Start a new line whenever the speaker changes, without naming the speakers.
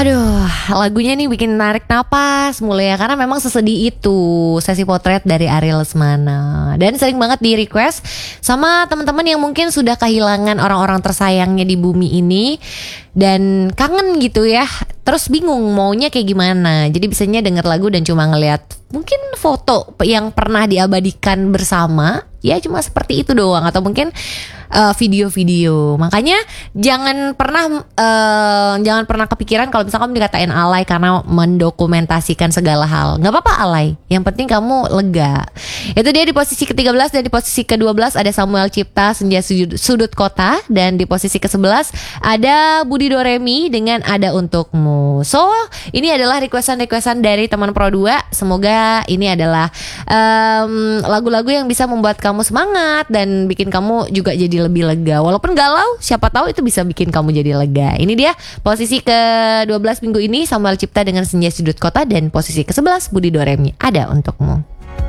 Aduh, lagunya nih bikin narik napas mulai ya, karena memang sesedih itu sesi potret dari Ariel Lesmana. Dan sering banget di request sama teman-teman yang mungkin sudah kehilangan orang-orang tersayangnya di bumi ini dan kangen gitu ya. Terus bingung maunya kayak gimana. Jadi bisanya denger lagu dan cuma ngeliat mungkin foto yang pernah diabadikan bersama, ya cuma seperti itu doang, atau mungkin video-video. Makanya jangan pernah kepikiran kalau misalkan kamu dikatain alay karena mendokumentasikan segala hal. Nggak apa-apa alay, yang penting kamu lega. Itu dia di posisi ke-13. Dan di posisi ke-12 ada Samuel Cipta, Senja Sudut Kota. Dan di posisi ke-11 ada Budi Doremi dengan Ada Untukmu. So ini adalah requestan dari teman Pro 2. Semoga ini adalah lagu-lagu yang bisa membuat kamu semangat dan bikin kamu juga jadi lebih lega. Walaupun galau, siapa tahu itu bisa bikin kamu jadi lega. Ini dia posisi ke-12 minggu ini, Samuel Cipta dengan Senja Sudut Kota. Dan posisi ke-11 Budi Doremi, Ada Untukmu.